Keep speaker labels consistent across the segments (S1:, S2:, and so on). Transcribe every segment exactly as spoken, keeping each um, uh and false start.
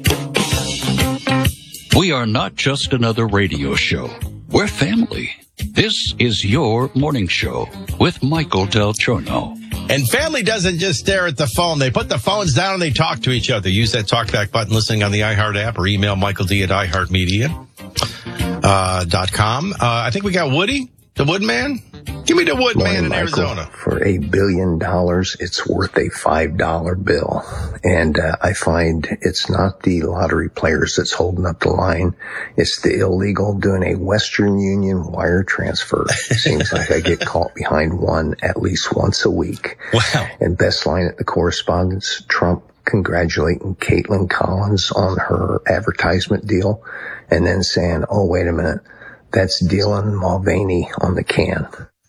S1: We are not just another radio show. We're family. This is your morning show with Michael Del Giorno.
S2: And family doesn't just stare at the phone. They put the phones down and they talk to each other. Use that talkback button listening on the iHeart app or email Michael D at iHeartMedia uh, dot com. Uh, I think we got Woody, the Woodman. Give me the Woodman in
S3: Michael,
S2: Arizona.
S3: For a billion dollars, it's worth a five dollar bill. And uh, I find it's not the lottery players that's holding up the line. It's the illegal doing a Western Union wire transfer. Seems like I get caught behind one at least once a week.
S2: Wow.
S3: And best line at the correspondence, Trump congratulating Caitlin Collins on her advertisement deal and then saying, oh, wait a minute, that's Dylan Mulvaney on the can.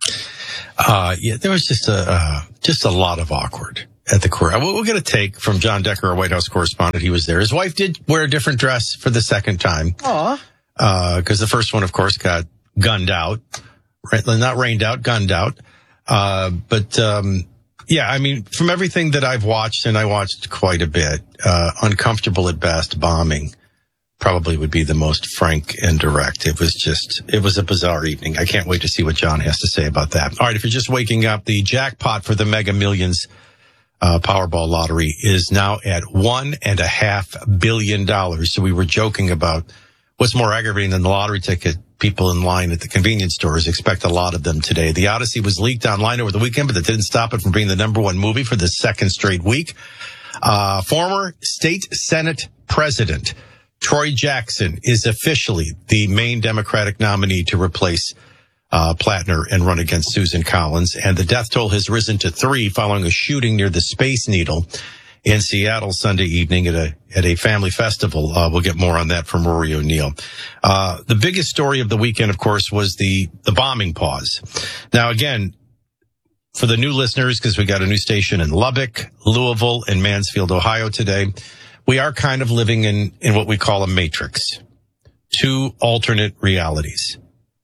S2: Uh, yeah, there was just a, uh, just a lot of awkward at the court. What we're going to take from John Decker, our White House correspondent, he was there. His wife did wear a different dress for the second time.
S4: Aw.
S2: Uh, cause the first one, of course, got gunned out, right? Not rained out, gunned out. Uh, but, um, yeah, I mean, from everything that I've watched, and I watched quite a bit, uh, uncomfortable at best bombing probably would be the most frank and direct. It was just, it was a bizarre evening. I can't wait to see what John has to say about that. All right, if you're just waking up, the jackpot for the Mega Millions uh, Powerball lottery is now at one and a half billion dollars. So we were joking about what's more aggravating than the lottery ticket. People in line at the convenience stores expect a lot of them today. The Odyssey was leaked online over the weekend, but that didn't stop it from being the number one movie for the second straight week. Uh, former state Senate president Troy Jackson is officially the main Democratic nominee to replace uh Plattner and run against Susan Collins. And the death toll has risen to three following a shooting near the Space Needle in Seattle Sunday evening at a at a family festival. Uh, we'll get more on that from Rory O'Neill. Uh the biggest story of the weekend, of course, was the the bombing pause. Now, again, for the new listeners, because we got a new station in Lubbock, Louisville, and Mansfield, Ohio today, we are kind of living in, in what we call a matrix. Two alternate realities.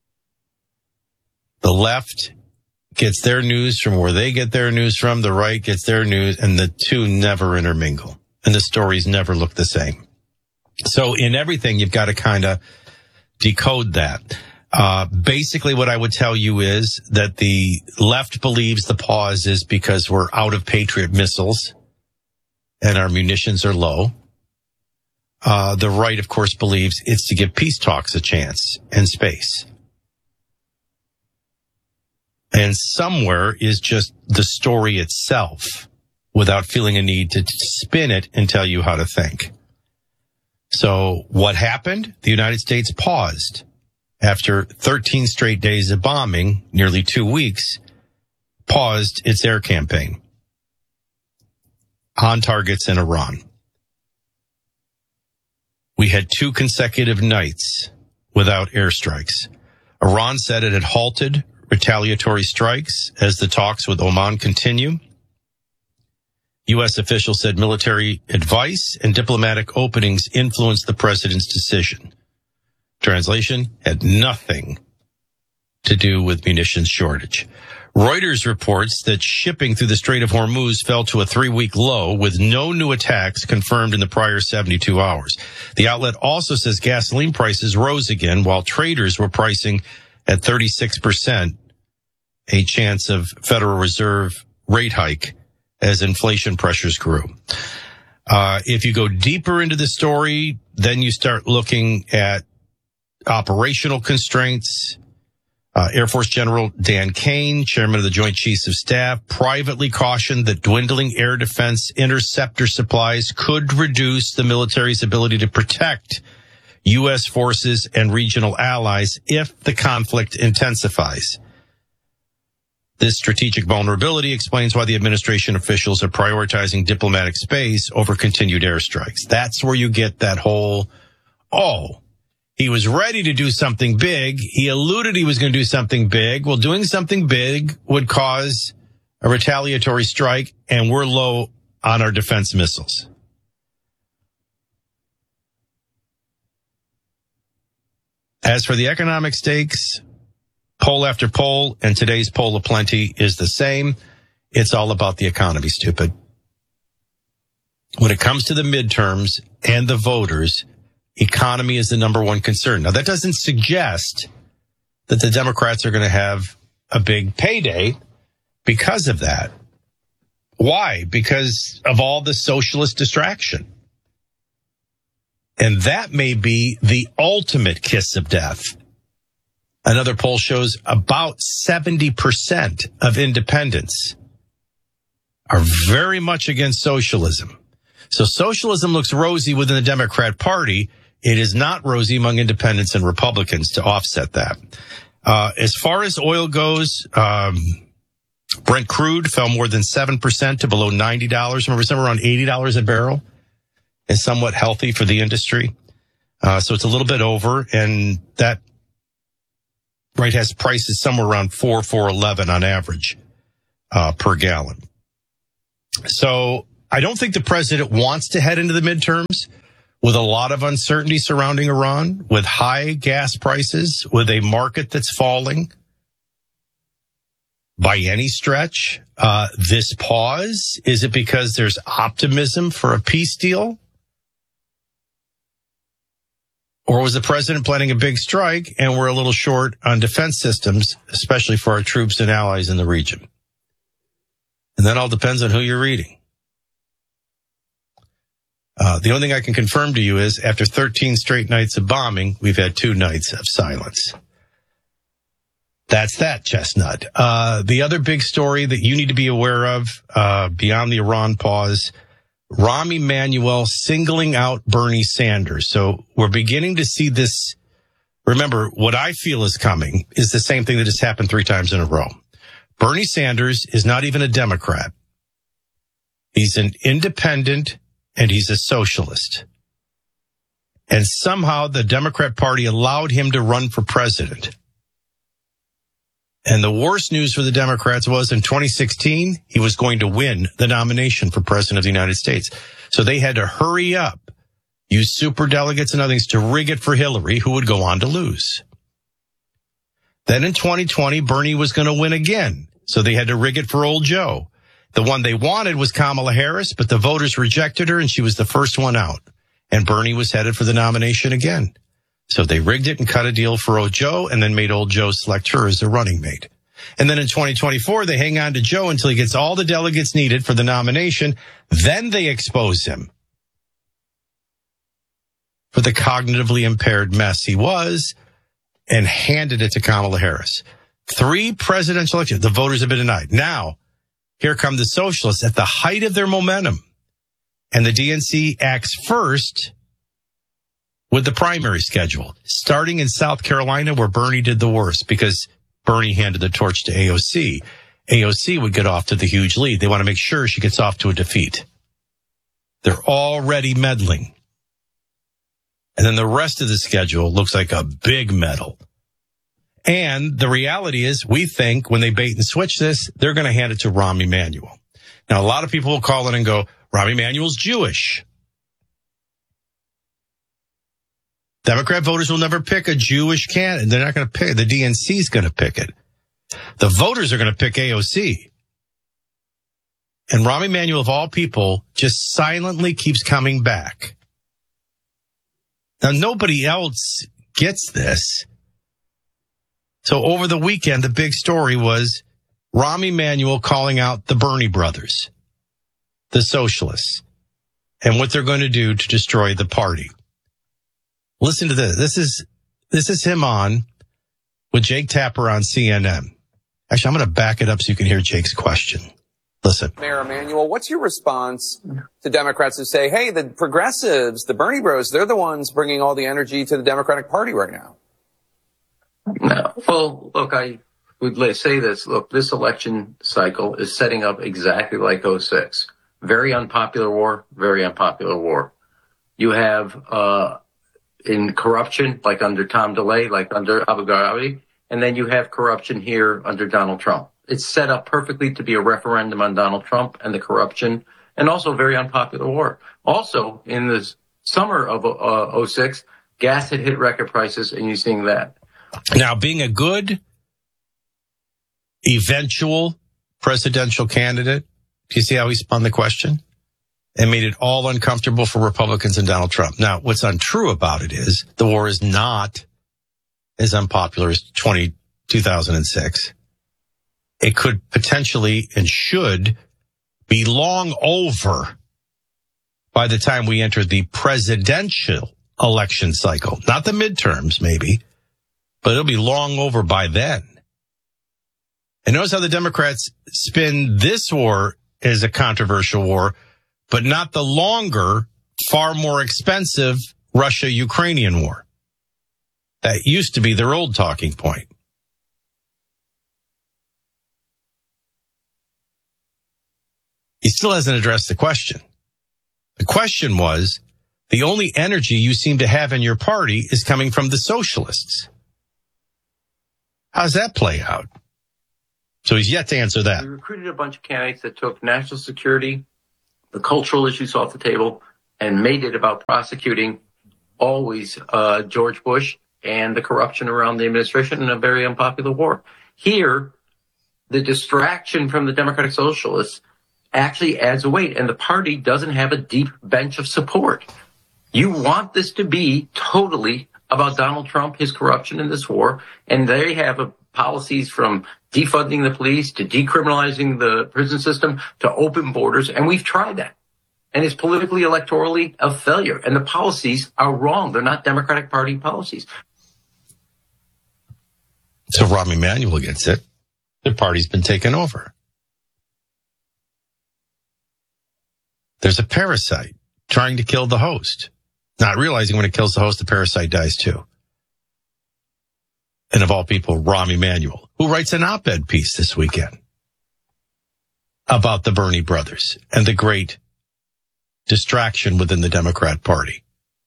S2: The left gets their news from where they get their news from. The right gets their news, and the two never intermingle. And the stories never look the same. So in everything, you've got to kind of decode that. Uh, basically what I would tell you is that the left believes the pause is because we're out of Patriot missiles and our munitions are low. Uh, the right, of course, believes it's to give peace talks a chance and space. And somewhere is just the story itself without feeling a need to spin it and tell you how to think. So what happened? The United States paused after thirteen straight days of bombing, nearly two weeks, paused its air campaign on targets in Iran. We had two consecutive nights without airstrikes. Iran said it had halted retaliatory strikes as the talks with Oman continue. U S officials said military advice and diplomatic openings influenced the president's decision. Translation, had nothing to do with munitions shortage. Reuters reports that shipping through the Strait of Hormuz fell to a three-week low with no new attacks confirmed in the prior seventy-two hours. The outlet also says gasoline prices rose again while traders were pricing at thirty-six percent a chance of Federal Reserve rate hike as inflation pressures grew. Uh, if you go deeper into the story, then you start looking at operational constraints. Uh, Air Force General Dan Kane, chairman of the Joint Chiefs of Staff, privately cautioned that dwindling air defense interceptor supplies could reduce the military's ability to protect U S forces and regional allies if the conflict intensifies. This strategic vulnerability explains why the administration officials are prioritizing diplomatic space over continued airstrikes. That's where you get that whole, oh, he was ready to do something big. He alluded he was going to do something big. Well, doing something big would cause a retaliatory strike, and we're low on our defense missiles. As for the economic stakes, poll after poll, and today's poll of plenty, is the same. It's all about the economy, stupid. when it comes to the midterms and the voters, economy is the number one concern. Now, that doesn't suggest that the Democrats are going to have a big payday because of that. Why? Because of all the socialist distraction. And that may be the ultimate kiss of death. Another poll shows about seventy percent of independents are very much against socialism. So socialism looks rosy within the Democrat Party. It is not rosy among independents and Republicans to offset that. Uh, as far as oil goes, um, Brent crude fell more than seven percent to below ninety dollars. Remember, somewhere around eighty dollars a barrel is somewhat healthy for the industry. Uh, so it's a little bit over, and that right has prices somewhere around four, four eleven on average uh, per gallon. So I don't think the president wants to head into the midterms with a lot of uncertainty surrounding Iran, with high gas prices, with a market that's falling by any stretch. Uh, this pause, is it because there's optimism for a peace deal? Or was the president planning a big strike and we're a little short on defense systems, especially for our troops and allies in the region? And that all depends on who you're reading. Uh, the only thing I can confirm to you is after thirteen straight nights of bombing, we've had two nights of silence. That's that, Chestnut. Uh, the other big story that you need to be aware of, uh, beyond the Iran pause, Rahm Emanuel singling out Bernie Sanders. So we're beginning to see this. Remember, what I feel is coming is the same thing that has happened three times in a row. Bernie Sanders is not even a Democrat. He's an independent and he's a socialist. And somehow the Democrat Party allowed him to run for president. And the worst news for the Democrats was in twenty sixteen, he was going to win the nomination for president of the United States. So they had to hurry up, use superdelegates and other things to rig it for Hillary, who would go on to lose. Then in twenty twenty, Bernie was going to win again. So they had to rig it for old Joe. The one they wanted was Kamala Harris, but the voters rejected her and she was the first one out. And Bernie was headed for the nomination again. So they rigged it and cut a deal for old Joe and then made old Joe select her as their running mate. And then in twenty twenty-four, they hang on to Joe until he gets all the delegates needed for the nomination. Then they expose him for the cognitively impaired mess he was and handed it to Kamala Harris. Three presidential elections, the voters have been denied. Now, here come the socialists at the height of their momentum. And the D N C acts first with the primary schedule, starting in South Carolina where Bernie did the worst because Bernie handed the torch to A O C. A O C would get off to the huge lead. They want to make sure she gets off to a defeat. They're already meddling. And then the rest of the schedule looks like a big medal. And the reality is we think when they bait and switch this, they're going to hand it to Rahm Emanuel. Now, a lot of people will call in and go, Rahm Emanuel's Jewish. Democrat voters will never pick a Jewish candidate. They're not going to pick it. The D N C is going to pick it. The voters are going to pick A O C. And Rahm Emanuel, of all people, just silently keeps coming back. Now, nobody else gets this. So over the weekend, the big story was Rahm Emanuel calling out the Bernie brothers, the socialists, and what they're going to do to destroy the party. Listen to this. This is, this is him on with Jake Tapper on C N N. Actually, I'm going to back it up so you can hear Jake's question. Listen.
S4: Mayor Emanuel, what's your response to Democrats who say, hey, the progressives, the Bernie bros, they're the ones bringing all the energy to the Democratic Party right now?
S5: No. Well, look, I would say this. Look, this election cycle is setting up exactly like oh six. Very unpopular war, very unpopular war. You have, uh, in corruption, like under Tom DeLay, like under Abu Ghraib, and then you have corruption here under Donald Trump. It's set up perfectly to be a referendum on Donald Trump and the corruption, and also a very unpopular war. Also, in the summer of uh, oh six, gas had hit record prices, and you're seeing that.
S2: Now, being a good eventual presidential candidate, do you see how he spun the question? and made it all uncomfortable for Republicans and Donald Trump. Now, what's untrue about it is the war is not as unpopular as two thousand six. It could potentially and should be long over by the time we enter the presidential election cycle. Not the midterms, maybe, but it'll be long over by then. And notice how the Democrats spin this war as a controversial war, but not the longer, far more expensive Russia-Ukrainian war. That used to be their old talking point. He still hasn't addressed the question. The question was, the only energy you seem to have in your party is coming from the socialists. How's that play out? So he's yet to answer that.
S5: We recruited a bunch of candidates that took national security, the cultural issues off the table, and made it about prosecuting always uh, George Bush and the corruption around the administration in a very unpopular war. Here, the distraction from the Democratic Socialists actually adds weight, and the party doesn't have a deep bench of support. You want this to be totally about Donald Trump, his corruption in this war, and they have a policies from defunding the police to decriminalizing the prison system to open borders, and we've tried that. And it's politically, electorally a failure, and the policies are wrong. They're not Democratic Party policies.
S2: So Rahm Emanuel gets it. The party's been taken over. There's a parasite trying to kill the host, not realizing when it kills the host, the parasite dies too. And of all people, Rahm Emanuel, who writes an op-ed piece this weekend about the Bernie brothers and the great distraction within the Democrat Party.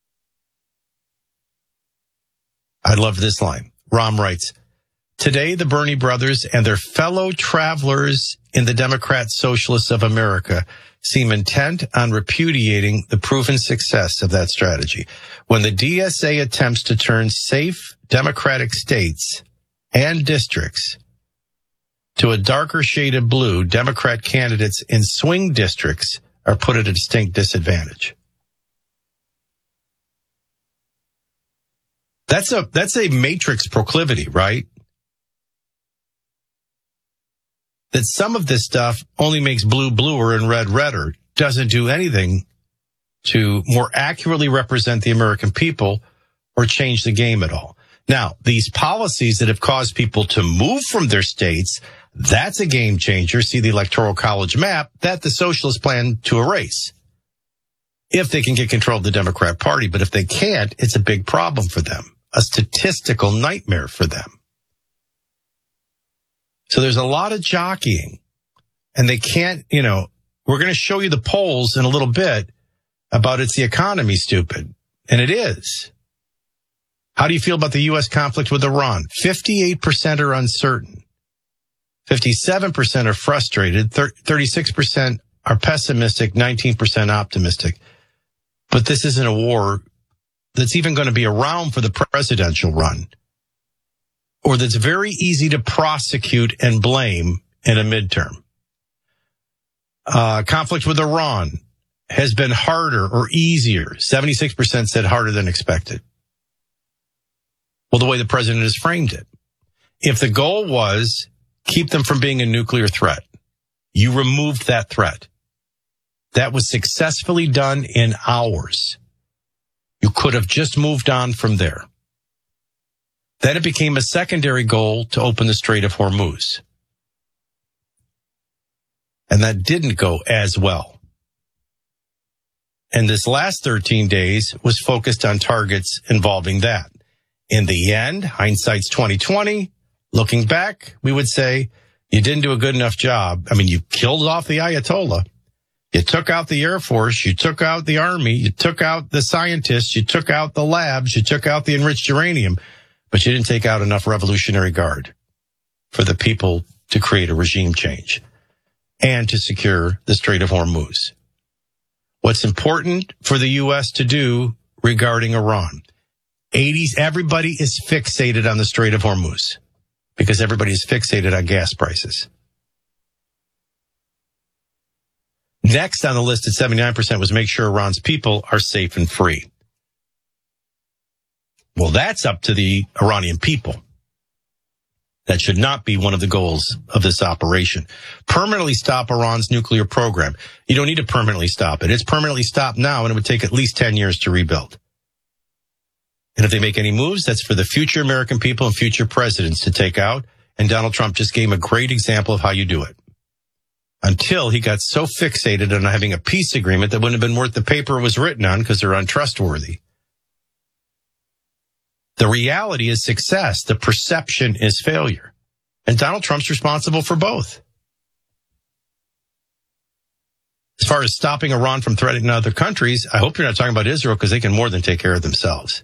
S2: I love this line. Rahm writes, today the Bernie brothers and their fellow travelers in the Democrat Socialists of America seem intent on repudiating the proven success of that strategy. When the D S A attempts to turn safe Democratic states and districts to a darker shade of blue, Democrat candidates in swing districts are put at a distinct disadvantage. That's a, that's a matrix proclivity, right? That some of this stuff only makes blue bluer and red redder, doesn't do anything to more accurately represent the American people or change the game at all. Now, these policies that have caused people to move from their states, that's a game changer. See the Electoral College map that the socialists plan to erase if they can get control of the Democrat Party. But if they can't, it's a big problem for them, a statistical nightmare for them. So there's a lot of jockeying, and they can't, you know, we're going to show you the polls in a little bit about it's the economy, stupid. And it is. How do you feel about the U S conflict with Iran? fifty-eight percent are uncertain. fifty-seven percent are frustrated. thirty-six percent are pessimistic. nineteen percent optimistic. But this isn't a war that's even going to be around for the presidential run, or that's very easy to prosecute and blame in a midterm. Uh, conflict with Iran has been harder or easier. seventy-six percent said harder than expected. Well, the way the president has framed it. If the goal was keep them from being a nuclear threat, you removed that threat. That was successfully done in hours. You could have just moved on from there. Then it became a secondary goal to open the Strait of Hormuz. And that didn't go as well. And this last thirteen days was focused on targets involving that. In the end, hindsight's twenty twenty. Looking back, we would say you didn't do a good enough job. I mean, you killed off the Ayatollah. You took out the Air Force. You took out the Army. You took out the scientists. You took out the labs. You took out the enriched uranium. But you didn't take out enough Revolutionary Guard for the people to create a regime change and to secure the Strait of Hormuz. What's important for the U S to do regarding Iran? eighties, everybody is fixated on the Strait of Hormuz because everybody is fixated on gas prices. Next on the list at seventy-nine percent was make sure Iran's people are safe and free. Well, that's up to the Iranian people. That should not be one of the goals of this operation. Permanently stop Iran's nuclear program. You don't need to permanently stop it. It's permanently stopped now, and it would take at least ten years to rebuild. And if they make any moves, that's for the future American people and future presidents to take out. And Donald Trump just gave a great example of how you do it. Until he got so fixated on having a peace agreement that wouldn't have been worth the paper it was written on because they're untrustworthy. The reality is success. The perception is failure. And Donald Trump's responsible for both. As far as stopping Iran from threatening other countries, I hope you're not talking about Israel because they can more than take care of themselves.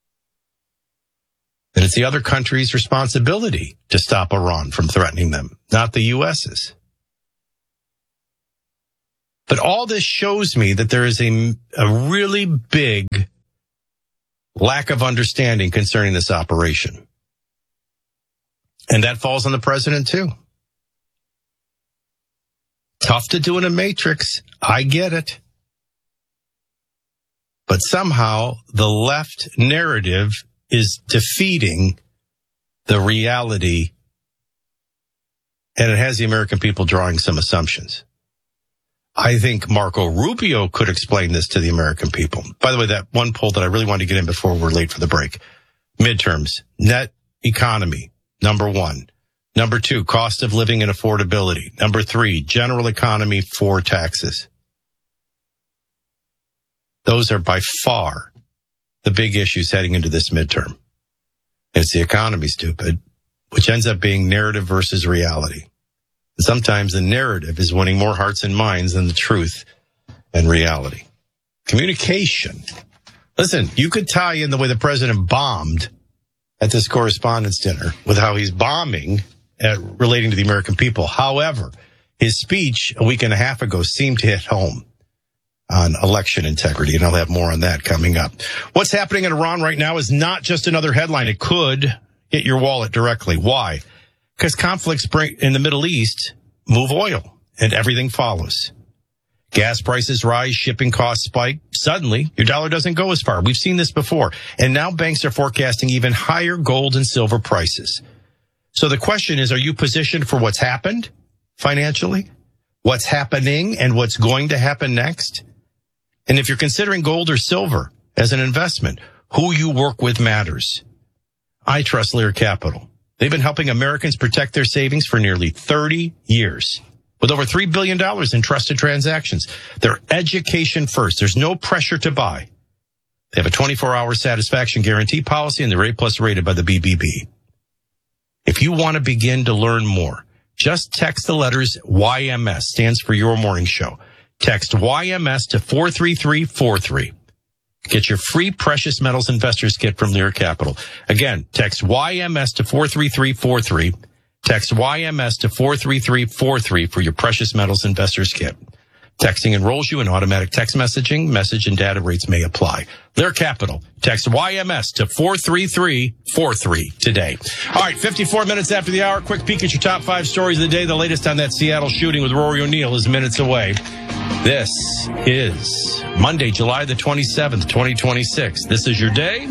S2: And it's the other countries' responsibility to stop Iran from threatening them, not the U S's. But all this shows me that there is a, a really big lack of understanding concerning this operation. And that falls on the president, too. Tough to do in a matrix. I get it. But somehow the left narrative is defeating the reality, and it has the American people drawing some assumptions. I think Marco Rubio could explain this to the American people. By the way, that one poll that I really wanted to get in before we're late for the break. Midterms, net economy, number one. Number two, cost of living and affordability. Number three, general economy, four, taxes. Those are by far the big issues heading into this midterm. It's the economy, stupid, which ends up being narrative versus reality. Sometimes the narrative is winning more hearts and minds than the truth and reality. Communication. Listen, you could tie in the way the president bombed at this correspondence dinner with how he's bombing at relating to the American people. However, his speech a week and a half ago seemed to hit home on election integrity, and I'll have more on that coming up. What's happening in Iran right now is not just another headline. It could hit your wallet directly. Why? Because conflicts bring, in the Middle East move oil, and everything follows. Gas prices rise, shipping costs spike. Suddenly, your dollar doesn't go as far. We've seen this before. And now banks are forecasting even higher gold and silver prices. So the question is, are you positioned for what's happened financially, what's happening, and what's going to happen next? And if you're considering gold or silver as an investment, who you work with matters. I trust Lear Capital. They've been helping Americans protect their savings for nearly thirty years. With over three billion dollars in trusted transactions. They're education first. There's no pressure to buy. They have a twenty-four hour satisfaction guarantee policy, and they're A-plus rated by the B B B. If you want to begin to learn more, just text the letters Y M S, stands for Your Morning Show. Text Y M S to four three three four three. Get your free Precious Metals Investors Kit from Lear Capital. Again, text Y M S to four three three four three. Text Y M S to four three three four three for your Precious Metals Investors Kit. Texting enrolls you in automatic text messaging. Message and data rates may apply. Lear Capital. Text Y M S to four three three four three today. All right, fifty-four minutes after the hour. Quick peek at your top five stories of the day. The latest on that Seattle shooting with Rory O'Neill is minutes away. This is Monday, July the twenty-seventh, twenty twenty-six. This is your day.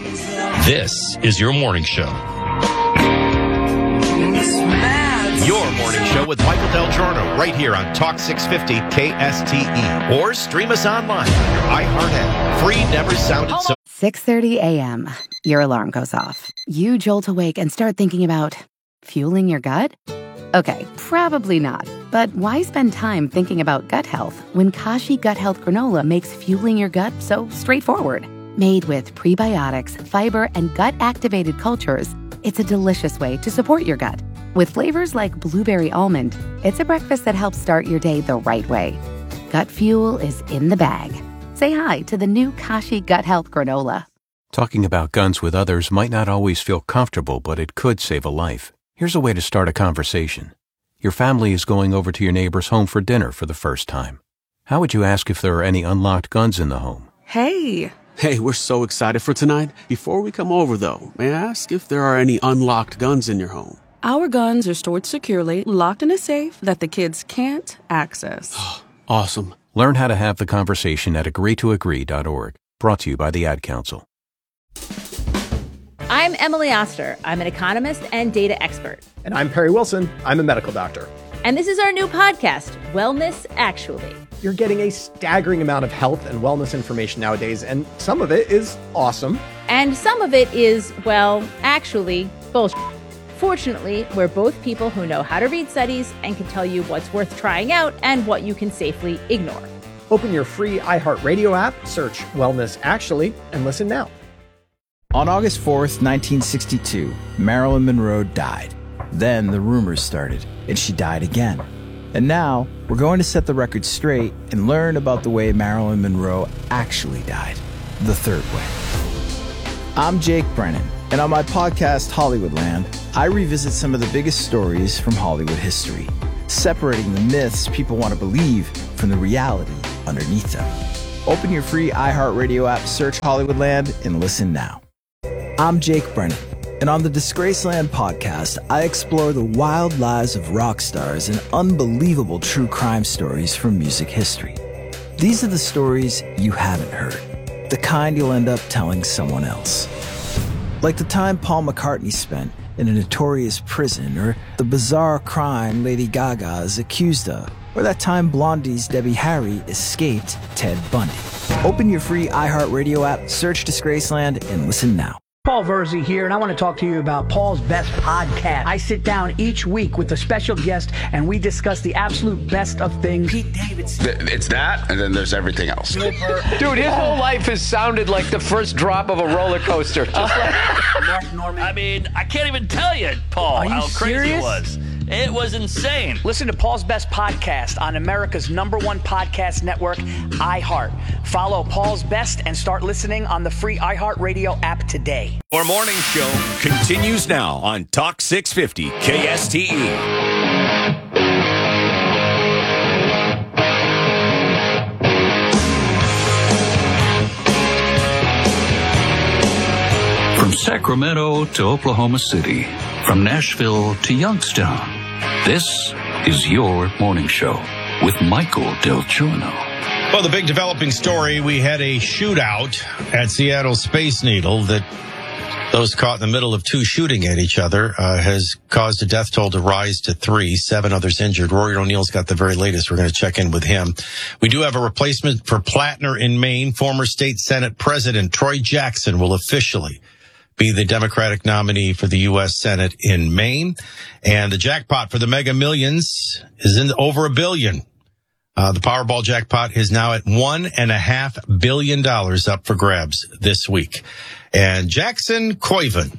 S2: This is your morning show. Your morning show with Michael Del Giorno right here on Talk six fifty K S T E. Or stream us online on your iHeart app. Free, never sounded so...
S6: six thirty a.m. Your alarm goes off. You jolt awake and start thinking about fueling your gut? Okay, probably not. But why spend time thinking about gut health when Kashi Gut Health Granola makes fueling your gut so straightforward? Made with prebiotics, fiber, and gut-activated cultures, it's a delicious way to support your gut. With flavors like blueberry almond, it's a breakfast that helps start your day the right way. Gut fuel is in the bag. Say hi to the new Kashi Gut Health Granola.
S7: Talking about guns with others might not always feel comfortable, but it could save a life. Here's a way to start a conversation. Your family is going over to your neighbor's home for dinner for the first time. How would you ask if there are any unlocked guns in the home?
S8: Hey! Hey, we're so excited for tonight. Before we come over, though, may I ask if there are any unlocked guns in your home?
S9: Our guns are stored securely, locked in a safe that the kids can't access.
S8: Awesome.
S7: Learn how to have the conversation at agree to agree dot org. Brought to you by the Ad Council.
S9: I'm Emily Oster. I'm an economist and data expert.
S10: And I'm Perry Wilson. I'm a medical doctor.
S9: And this is our new podcast, Wellness Actually.
S10: You're getting a staggering amount of health and wellness information nowadays, and some of it is awesome.
S9: And some of it is, well, actually, bullshit. Fortunately, we're both people who know how to read studies and can tell you what's worth trying out and what you can safely ignore.
S10: Open your free iHeartRadio app, search Wellness Actually, and listen now.
S11: On August fourth, nineteen sixty-two, Marilyn Monroe died. Then the rumors started, and she died again. And now, we're going to set the record straight and learn about the way Marilyn Monroe actually died, the third way. I'm Jake Brennan, and on my podcast, Hollywoodland, I revisit some of the biggest stories from Hollywood history, separating the myths people want to believe from the reality underneath them. Open your free iHeartRadio app, search Hollywoodland, and listen now. I'm Jake Brennan, and on the Disgraceland podcast, I explore the wild lives of rock stars and unbelievable true crime stories from music history. These are the stories you haven't heard, the kind you'll end up telling someone else. Like the time Paul McCartney spent in a notorious prison, or the bizarre crime Lady Gaga is accused of, or that time Blondie's Debbie Harry escaped Ted Bundy. Open your free iHeartRadio app, search Disgraceland, and listen now.
S12: Paul Verzi here, and I want to talk to you about Paul's Best Podcast. I sit down each week with a special guest, and we discuss the absolute best of things. Pete Davidson.
S13: It's that, and then there's everything else.
S14: Dude, his whole life has sounded like the first drop of a roller coaster. Just like
S15: Mark Norman. I mean, I can't even tell you, Paul, how crazy serious? it was. It was insane.
S12: Listen to Paul's Best Podcast on America's number one podcast network, iHeart. Follow Paul's Best and start listening on the free iHeartRadio app today.
S16: Our morning show continues now on Talk six fifty K S T E.
S1: From Sacramento to Oklahoma City, from Nashville to Youngstown, this is your morning show with Michael Del Giorno.
S2: Well, the big developing story, we had a shootout at Seattle Space Needle that those caught in the middle of two shooting at each other uh, has caused a death toll to rise to three, seven others injured. Rory O'Neill's got the very latest. We're going to check in with him. We do have a replacement for Plattner in Maine. Former state Senate President Troy Jackson will officially be the Democratic nominee for the U S Senate in Maine. And the jackpot for the Mega Millions is in over a billion. Uh, the Powerball jackpot is now at one and a half billion dollars up for grabs this week. And Jackson Koiven,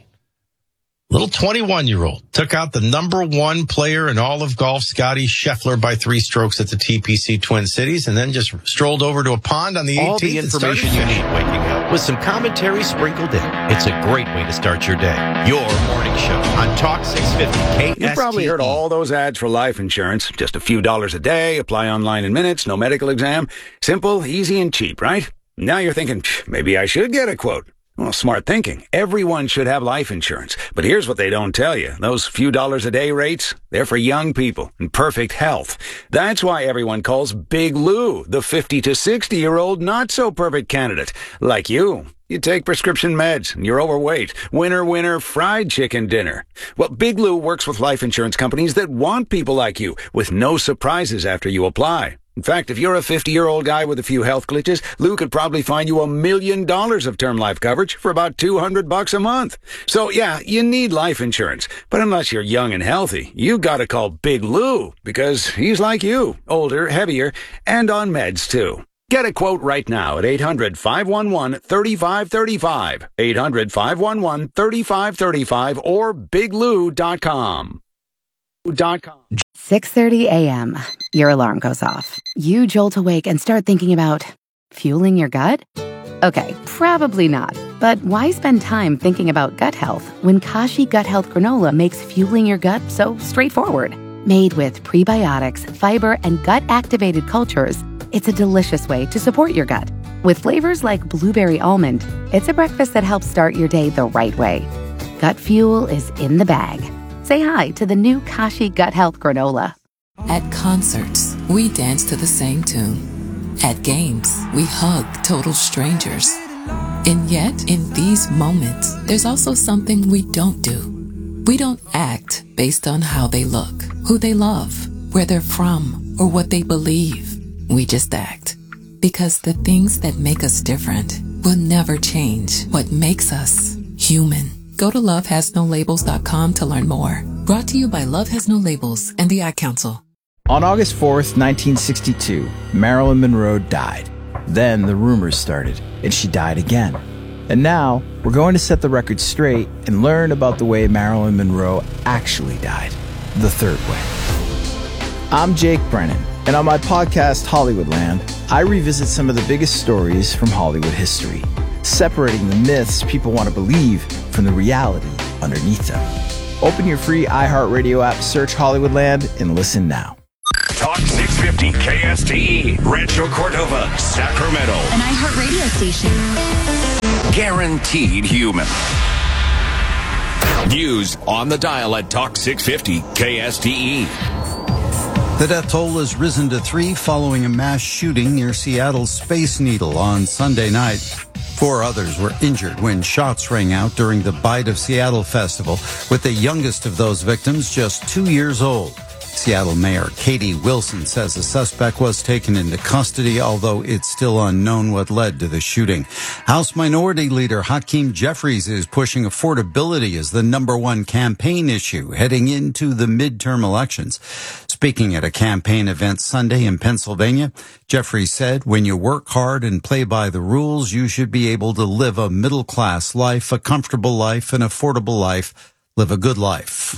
S2: little twenty-one-year-old, took out the number one player in all of golf, Scotty Scheffler, by three strokes at the T P C Twin Cities, and then just strolled over to a pond on the eighteenth. All the information you need waking up with some commentary sprinkled in. It's a great way to start your day. Your morning show on Talk six fifty K S T E.
S17: You've probably heard all those ads for life insurance. Just a few dollars a day, apply online in minutes, no medical exam. Simple, easy, and cheap, right? Now you're thinking, maybe I should get a quote. Well, smart thinking. Everyone should have life insurance. But here's what they don't tell you. Those few dollars a day rates, they're for young people in perfect health. That's why everyone calls Big Lou the fifty to sixty-year-old not-so-perfect candidate. Like you. You take prescription meds, and you're overweight. Winner, winner, fried chicken dinner. Well, Big Lou works with life insurance companies that want people like you, with no surprises after you apply. In fact, if you're a fifty-year-old guy with a few health glitches, Lou could probably find you a million dollars of term life coverage for about two hundred bucks a month. So yeah, you need life insurance. But unless you're young and healthy, you gotta call Big Lou, because he's like you, older, heavier, and on meds too. Get a quote right now at eight hundred, five one one, three five three five, eight hundred, five one one, three five three five, or big lou dot com.
S6: six thirty a.m. Your alarm goes off. You jolt awake and start thinking about fueling your gut? Okay, probably not. But why spend time thinking about gut health when Kashi Gut Health Granola makes fueling your gut so straightforward? Made with prebiotics, fiber, and gut-activated cultures, it's a delicious way to support your gut. With flavors like blueberry almond, it's a breakfast that helps start your day the right way. Gut fuel is in the bag. Say hi to the new Kashi Gut Health Granola.
S18: At concerts, we dance to the same tune. At games, we hug total strangers. And yet, in these moments, there's also something we don't do. We don't act based on how they look, who they love, where they're from, or what they believe. We just act. Because the things that make us different will never change what makes us human. Go to love has no labels dot com to learn more. Brought to you by Love Has No Labels and the Ad Council.
S11: On August fourth, nineteen sixty-two, Marilyn Monroe died. Then the rumors started, and she died again. And now, we're going to set the record straight and learn about the way Marilyn Monroe actually died. The third way. I'm Jake Brennan, and on my podcast, Hollywoodland, I revisit some of the biggest stories from Hollywood history, separating the myths people want to believe from the reality underneath them. Open your free iHeartRadio app, search Hollywoodland, and listen now.
S16: Talk six fifty K S T E, Rancho Cordova, Sacramento.
S19: An iHeartRadio station.
S16: Guaranteed human. News on the dial at Talk six fifty K S T E.
S20: The death toll has risen to three following a mass shooting near Seattle's Space Needle on Sunday night. Four others were injured when shots rang out during the Bite of Seattle festival, with the youngest of those victims just two years old. Seattle Mayor Katie Wilson says the suspect was taken into custody, although it's still unknown what led to the shooting. House Minority Leader Hakeem Jeffries is pushing affordability as the number one campaign issue heading into the midterm elections. Speaking at a campaign event Sunday in Pennsylvania, Jeffries said, when you work hard and play by the rules, you should be able to live a middle-class life, a comfortable life, an affordable life, live a good life.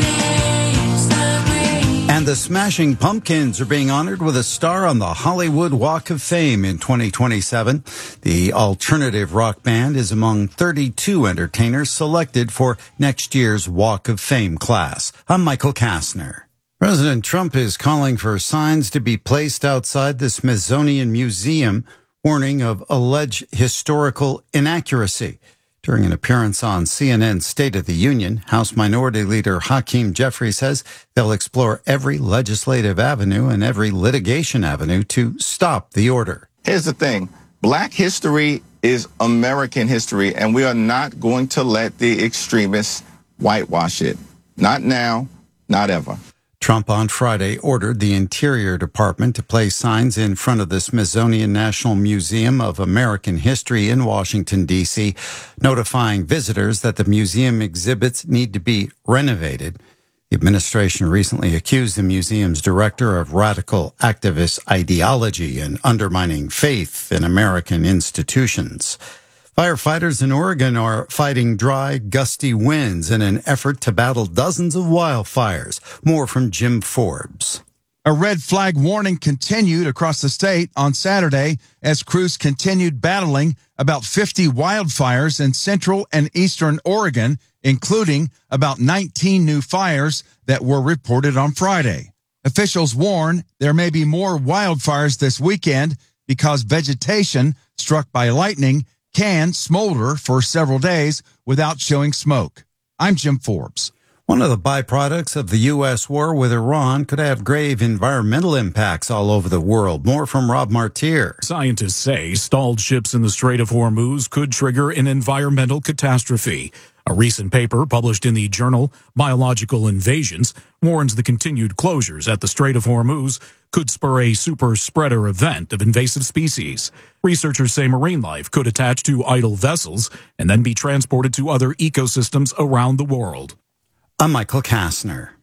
S20: And the Smashing Pumpkins are being honored with a star on the Hollywood Walk of Fame in twenty twenty-seven. The alternative rock band is among thirty-two entertainers selected for next year's Walk of Fame class. I'm Michael Kastner. President Trump is calling for signs to be placed outside the Smithsonian Museum warning of alleged historical inaccuracy. During an appearance on C N N's State of the Union, House Minority Leader Hakeem Jeffries says they'll explore every legislative avenue and every litigation avenue to stop the order.
S21: Here's the thing. Black history is American history, and we are not going to let the extremists whitewash it. Not now, not ever.
S20: Trump on Friday ordered the Interior Department to place signs in front of the Smithsonian National Museum of American History in Washington, D C, notifying visitors that the museum exhibits need to be renovated. The administration recently accused the museum's director of radical activist ideology and undermining faith in American institutions. Firefighters in Oregon are fighting dry, gusty winds in an effort to battle dozens of wildfires. More from Jim Forbes.
S22: A red flag warning continued across the state on Saturday as crews continued battling about fifty wildfires in central and eastern Oregon, including about nineteen new fires that were reported on Friday. Officials warn there may be more wildfires this weekend because vegetation struck by lightning can smolder for several days without showing smoke. I'm Jim Forbes.
S20: One of the byproducts of the U S war with Iran could have grave environmental impacts all over the world. More from Rob Martier.
S23: Scientists say stalled ships in the Strait of Hormuz could trigger an environmental catastrophe. A recent paper published in the journal Biological Invasions warns the continued closures at the Strait of Hormuz could spur a super spreader event of invasive species. Researchers say marine life could attach to idle vessels and then be transported to other ecosystems around the world.
S20: I'm Michael Kastner.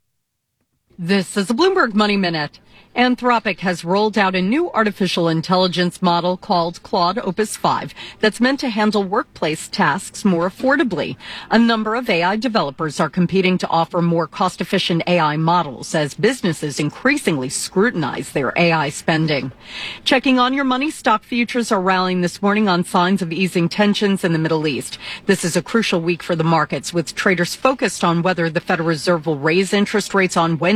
S24: This is a Bloomberg Money Minute. Anthropic has rolled out a new artificial intelligence model called Claude Opus five that's meant to handle workplace tasks more affordably. A number of A I developers are competing to offer more cost-efficient A I models as businesses increasingly scrutinize their A I spending. Checking on your money, stock futures are rallying this morning on signs of easing tensions in the Middle East. This is a crucial week for the markets, with traders focused on whether the Federal Reserve will raise interest rates on Wednesday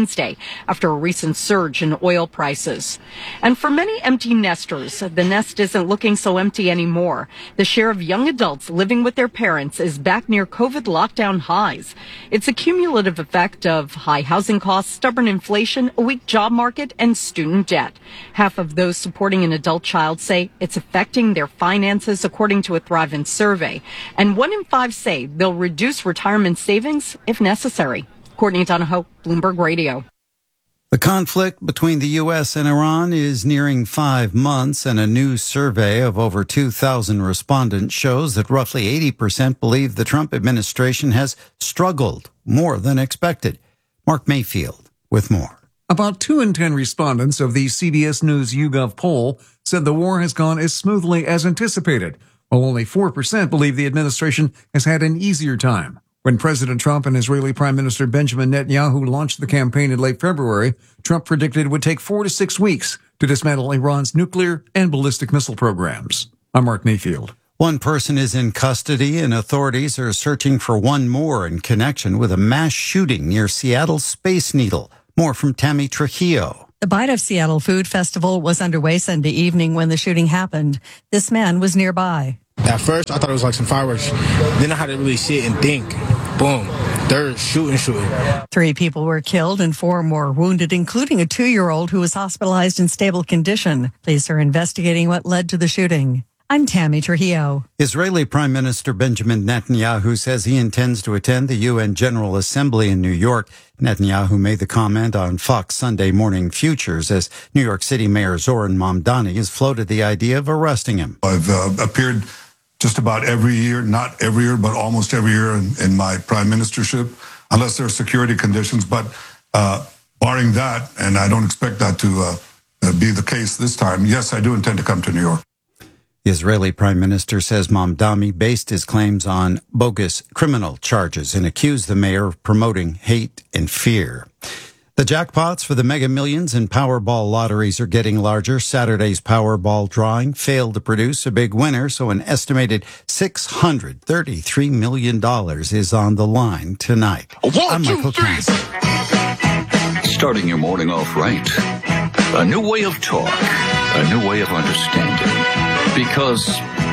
S24: Wednesday after a recent surge in oil prices. And for many empty nesters, the nest isn't looking so empty anymore. The share of young adults living with their parents is back near COVID lockdown highs. It's a cumulative effect of high housing costs, stubborn inflation, a weak job market, and student debt. Half of those supporting an adult child say it's affecting their finances, according to a Thrivent survey. And one in five say they'll reduce retirement savings if necessary. Courtney Donahoe, Bloomberg Radio.
S20: The conflict between the U S and Iran is nearing five months, and a new survey of over two thousand respondents shows that roughly eighty percent believe the Trump administration has struggled more than expected. Mark Mayfield with more.
S3: About two in ten respondents of the C B S News YouGov poll said the war has gone as smoothly as anticipated, while only four percent believe the administration has had an easier time. When President Trump and Israeli Prime Minister Benjamin Netanyahu launched the campaign in late February, Trump predicted it would take four to six weeks to dismantle Iran's nuclear and ballistic missile programs. I'm Mark Mayfield.
S20: One person is in custody, and authorities are searching for one more in connection with a mass shooting near Seattle's Space Needle. More from Tammy Trujillo.
S4: The Bite of Seattle Food Festival was underway Sunday evening when the shooting happened. This man was nearby.
S5: At first, I thought it was like some fireworks. Then I had to really sit and think. Boom. They're shooting, shooting.
S4: Three people were killed and four more wounded, including a two-year-old who was hospitalized in stable condition. Police are investigating what led to the shooting. I'm Tammy Trujillo.
S20: Israeli Prime Minister Benjamin Netanyahu says he intends to attend the U N General Assembly in New York. Netanyahu made the comment on Fox Sunday Morning Futures as New York City Mayor Zoran Mamdani has floated the idea of arresting him.
S19: I've uh, appeared just about every year, not every year, but almost every year in, in my prime ministership, unless there are security conditions. But uh, barring that, and I don't expect that to uh, be the case this time, yes, I do intend to come to New York.
S20: The Israeli Prime Minister says Mamdani based his claims on bogus criminal charges and accused the mayor of promoting hate and fear. The jackpots for the Mega Millions and Powerball lotteries are getting larger. Saturday's Powerball drawing failed to produce a big winner, so an estimated six hundred thirty-three million dollars is on the line tonight.
S1: One,
S20: I'm Michael
S1: two, three. Starting your morning off right. A new way of talk. A new way of understanding. Because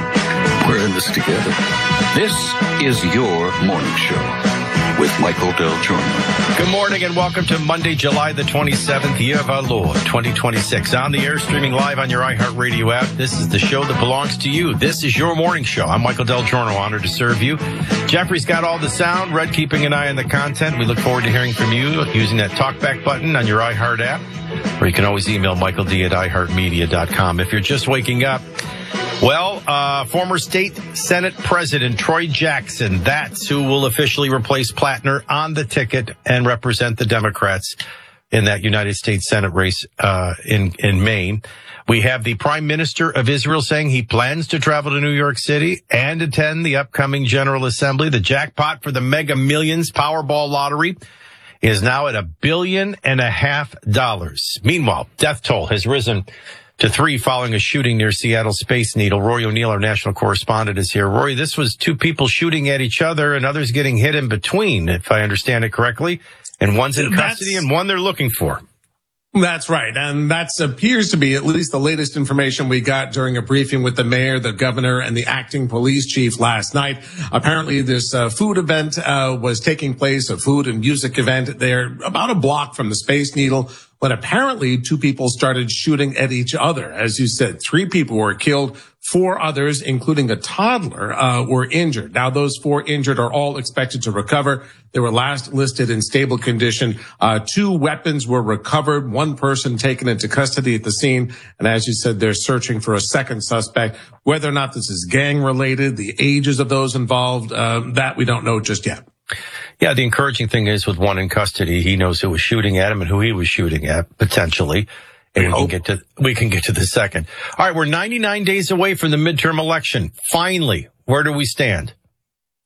S1: we're in this together. This is your morning show with Michael Del Giorno.
S2: Good morning and welcome to Monday, July the twenty-seventh, year of our Lord, twenty twenty-six. On the air, streaming live on your iHeartRadio app. This is the show that belongs to you. This is your morning show. I'm Michael Del Giorno, honored to serve you. Jeffrey's got all the sound. Red keeping an eye on the content. We look forward to hearing from you using that talkback button on your iHeart app. Or you can always email Michael D at i heart media dot com. If you're just waking up, well, uh, former state Senate President Troy Jackson, that's who will officially replace Plattner on the ticket and represent the Democrats in that United States Senate race uh, in, in Maine. We have the Prime Minister of Israel saying he plans to travel to New York City and attend the upcoming General Assembly. The jackpot for the Mega Millions Powerball lottery is now at a billion and a half dollars. Meanwhile, death toll has risen to three following a shooting near Seattle Space Needle. Rory O'Neill, our national correspondent, is here. Rory, this was two people shooting at each other and others getting hit in between, if I understand it correctly. And one's in custody and one they're looking for.
S25: That's right. And that appears to be at least the latest information we got during a briefing with the mayor, the governor, and the acting police chief last night. Apparently, this uh, food event uh, was taking place, a food and music event there about a block from the Space Needle. But apparently, two people started shooting at each other. As you said, three people were killed. Four others, including a toddler, uh, were injured. Now, those four injured are all expected to recover. They were last listed in stable condition. Uh, two weapons were recovered. One person taken into custody at the scene. And as you said, they're searching for a second suspect. Whether or not this is gang related, the ages of those involved, uh, that we don't know just yet.
S2: Yeah, the encouraging thing is with one in custody, he knows who was shooting at him and who he was shooting at, potentially. And we can get to, we can get to the second. All right, we're ninety-nine days away from the midterm election. Finally, where do we stand?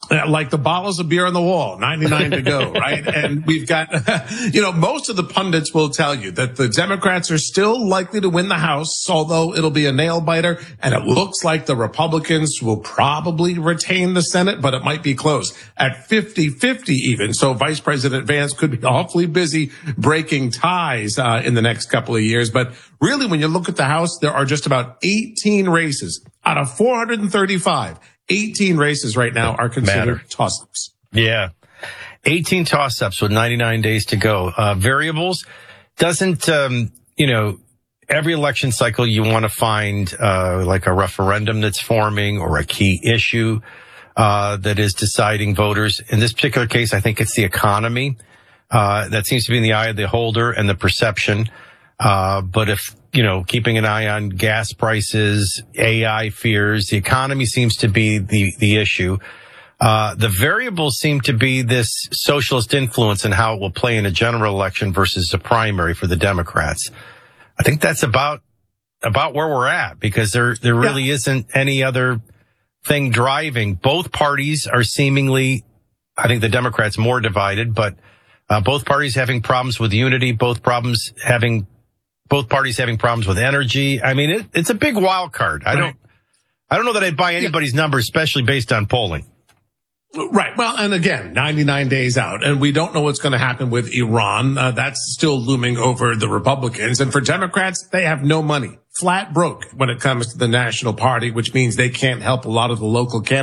S25: Like the bottles of beer on the wall, ninety-nine to go, right? And we've got, you know, most of the pundits will tell you that the Democrats are still likely to win the House, although it'll be a nail biter. And it looks like the Republicans will probably retain the Senate, but it might be close at fifty fifty even. So Vice President Vance could be awfully busy breaking ties uh, in the next couple of years. But really, when you look at the House, there are just about eighteen races out of four hundred thirty-five. eighteen races right now are considered toss-ups.
S2: Yeah. eighteen toss-ups with ninety-nine days to go. Uh, variables doesn't, um, you know, every election cycle you want to find, uh, like a referendum that's forming or a key issue, uh, that is deciding voters. In this particular case, I think it's the economy, uh, that seems to be in the eye of the beholder and the perception. Uh, but if, you know, keeping an eye on gas prices, A I fears, the economy seems to be the, the issue. Uh, the variables seem to be this socialist influence and how it will play in a general election versus a primary for the Democrats. I think that's about, about where we're at because there, there really yeah. isn't any other thing driving. Both parties are seemingly, I think the Democrats more divided, but, uh, both parties having problems with unity, both problems having Both parties having problems with energy. I mean, it, it's a big wild card. I don't, I don't know that I'd buy anybody's yeah. numbers, especially based on polling.
S25: Right. Well, and again, ninety-nine days out, and we don't know what's going to happen with Iran. Uh, that's still looming over the Republicans. And for Democrats, they have no money, flat broke when it comes to the National Party, which means they can't help a lot of the local candidates.